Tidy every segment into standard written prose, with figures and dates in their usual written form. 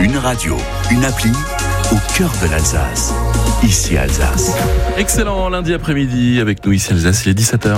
Une radio, une appli au cœur de l'Alsace. Ici Alsace. Excellent lundi après-midi avec nous ici Alsace, il est 17h.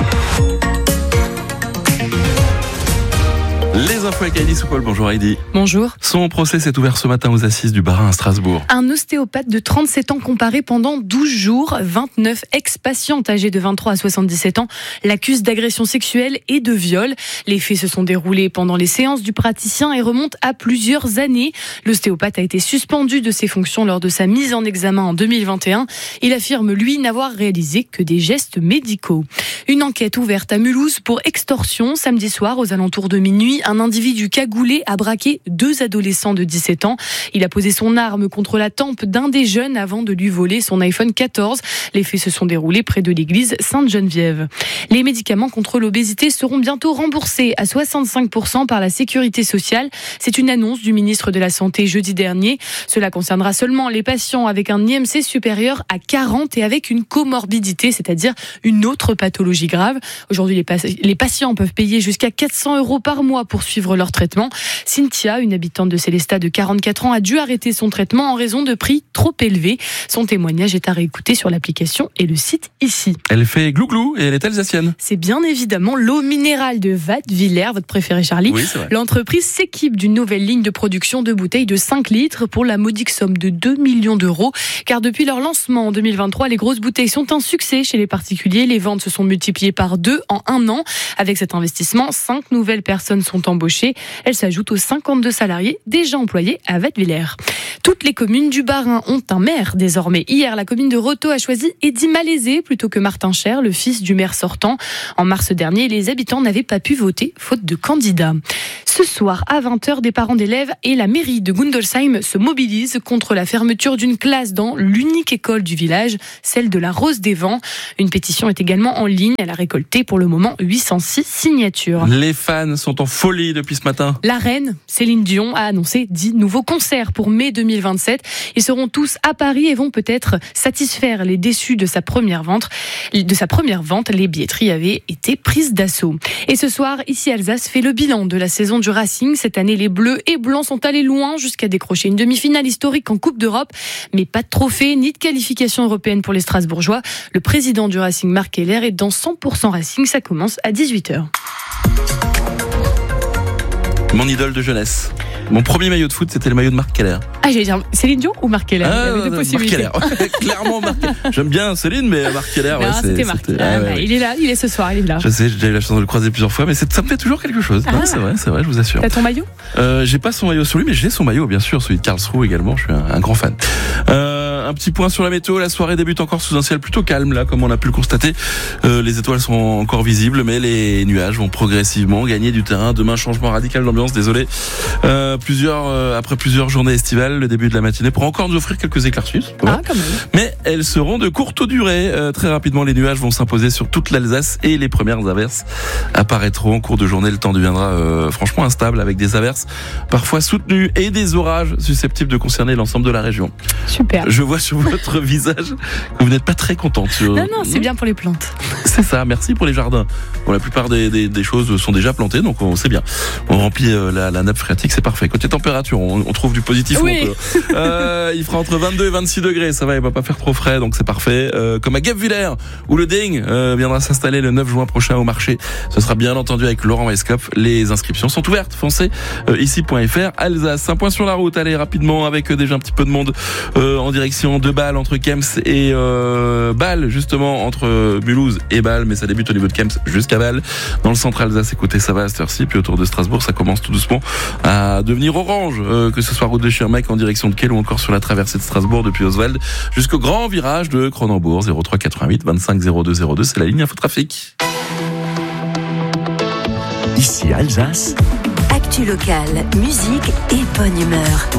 Les infos avec Heidi Soupol. Bonjour Heidi. Bonjour. Son procès s'est ouvert ce matin aux assises du Bas-Rhin à Strasbourg. Un ostéopathe de 37 ans comparé pendant 12 jours. 29 ex-patientes âgées de 23 à 77 ans l'accusent d'agression sexuelle et de viol. Les faits se sont déroulés pendant les séances du praticien et remontent à plusieurs années. L'ostéopathe a été suspendu de ses fonctions lors de sa mise en examen en 2021. Il affirme, lui, n'avoir réalisé que des gestes médicaux. Une enquête ouverte à Mulhouse pour extorsion. Samedi soir, aux alentours de minuit, un individu cagoulé a braqué 2 adolescents de 17 ans. Il a posé son arme contre la tempe d'un des jeunes avant de lui voler son iPhone 14. Les faits se sont déroulés près de l'église Sainte-Geneviève. Les médicaments contre l'obésité seront bientôt remboursés à 65% par la Sécurité sociale. C'est une annonce du ministre de la Santé jeudi dernier. Cela concernera seulement les patients avec un IMC supérieur à 40 et avec une comorbidité, c'est-à-dire une autre pathologie grave. Aujourd'hui, les patients peuvent payer jusqu'à 400 € par mois pour suivre leur traitement. Cynthia, une habitante de Célestat de 44 ans, a dû arrêter son traitement en raison de prix trop élevés. Son témoignage est à réécouter sur l'application et le site ici. Elle fait glouglou et elle est alsacienne. C'est bien évidemment l'eau minérale de Wattwiller, votre préféré Charlie. Oui, c'est vrai. L'entreprise s'équipe d'une nouvelle ligne de production de bouteilles de 5 litres pour la modique somme de 2 millions d'euros. Car depuis leur lancement en 2023, les grosses bouteilles sont un succès chez les particuliers. Les ventes se sont multipliées par 2 en un an. Avec cet investissement, 5 nouvelles personnes sont embauchées. Elles s'ajoutent aux 52 salariés déjà employés à Wattwiller. Toutes les communes du Bas-Rhin ont un maire désormais. Hier, la commune de Roto a choisi Eddy Malaisé plutôt que Martin Cher, le fils du maire sortant. En mars dernier, les habitants n'avaient pas pu voter faute de candidats. Ce soir, à 20h, des parents d'élèves et la mairie de Gundolsheim se mobilisent contre la fermeture d'une classe dans l'unique école du village, celle de la Rose des Vents. Une pétition est également en ligne. Elle a récolté pour le moment 806 signatures. Les fans sont en folie depuis ce matin. La reine, Céline Dion, a annoncé 10 nouveaux concerts pour mai 2027. Ils seront tous à Paris et vont peut-être satisfaire les déçus de sa première vente. Les billetteries avaient été prises d'assaut. Et ce soir, ici Alsace fait le bilan de la saison du Racing. Cette année, les Bleus et Blancs sont allés loin jusqu'à décrocher une demi-finale historique en Coupe d'Europe. Mais pas de trophée ni de qualification européenne pour les Strasbourgeois. Le président du Racing, Marc Keller, est dans 100% Racing. Ça commence à 18h. Mon idole de jeunesse. Mon premier maillot de foot, c'était le maillot de Marc Keller. Ah, j'allais dire Céline Dion ou Marc Keller? Il y avait deux possibilités. Marc Keller. Clairement Marc Keller. J'aime bien Céline, mais Marc Keller, non, c'était Marc. ouais. Il est là, il est ce soir, il est là. Je sais, j'ai déjà eu la chance de le croiser plusieurs fois, mais ça me fait toujours quelque chose. Non, c'est vrai, je vous assure. T'as ton maillot? J'ai pas son maillot sur lui, mais j'ai son maillot, bien sûr, celui de Karlsruhe également. Je suis un grand fan. Un petit point sur la météo. La soirée débute encore sous un ciel plutôt calme, là, comme on a pu le constater. Les étoiles sont encore visibles, mais les nuages vont progressivement gagner du terrain. Demain, changement radical d'ambiance, désolé. Après plusieurs journées estivales, le début de la matinée pourra encore nous offrir quelques éclaircies. Ah, quand même. Mais elles seront de courte durée. Très rapidement, les nuages vont s'imposer sur toute l'Alsace et les premières averses apparaîtront en cours de journée. Le temps deviendra franchement instable avec des averses parfois soutenues et des orages susceptibles de concerner l'ensemble de la région. Super. Je vois sur votre visage que vous n'êtes pas très contente. Non, c'est bien pour les plantes. C'est ça, merci pour les jardins. Bon, la plupart des choses sont déjà plantées, donc c'est bien. On remplit la nappe phréatique, c'est parfait. Côté température, on trouve du positif. Oui. Il fera entre 22 et 26 degrés, ça va, il va pas faire trop frais, donc c'est parfait. Comme à Guebwiller, où le Ding viendra s'installer le 9 juin prochain au marché. Ce sera bien entendu avec Laurent Weisskopf. Les inscriptions sont ouvertes, foncez ici.fr. Alsace, un point sur la route, allez rapidement avec déjà un petit peu de monde en direction de Bâle, entre Kems et Bâle, justement entre Mulhouse et Bâle, mais ça débute au niveau de Kems jusqu'à Bâle. Dans le centre Alsace, écoutez, ça va à cette heure-ci, puis autour de Strasbourg, ça commence tout doucement à devenir orange, que ce soit route de Schirmeck en direction de Kiel ou encore sur la traversée de Strasbourg depuis Oswald jusqu'au grand virage de Cronenbourg. 03 88 25 02 02, c'est la ligne Infotrafic. Ici Alsace. Actu locale, musique et bonne humeur.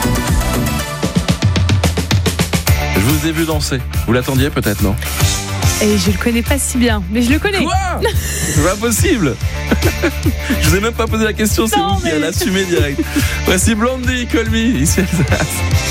Je vous ai vu danser. Vous l'attendiez peut-être, non? Et je le connais pas si bien, mais je le connais. Quoi? C'est pas possible. Je vous ai même pas posé la question, c'est vous qui allez l'assumer direct. Voici Blondie, Call Me, ici Alsace.